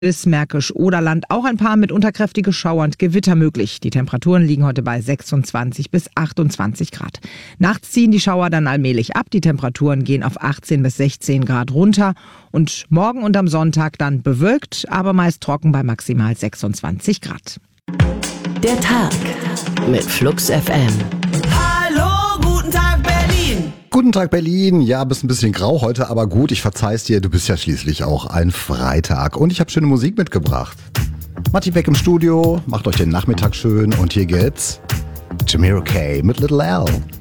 Bis Märkisch-Oderland auch ein paar mitunter kräftige Schauer und Gewitter möglich. Die Temperaturen liegen heute bei 26 bis 28 Grad. Nachts ziehen die Schauer dann allmählich ab. Die Temperaturen gehen auf 18 bis 16 Grad runter. Und morgen und am Sonntag dann bewölkt, aber meist trocken bei maximal 26 Grad. Der Tag mit Flux FM. Hallo, guten Tag Berlin. Guten Tag Berlin. Ja, bist ein bisschen grau heute, aber gut, ich verzeih's dir. Du bist ja schließlich auch ein Freitag. Und ich habe schöne Musik mitgebracht. Matti Beck im Studio, macht euch den Nachmittag schön. Und hier geht's Jamiro K. mit Little L.